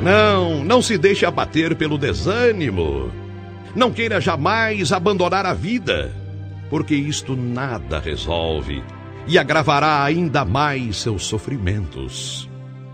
Não se deixe abater pelo desânimo. Não queira jamais abandonar a vida, porque isto nada resolve e agravará ainda mais seus sofrimentos.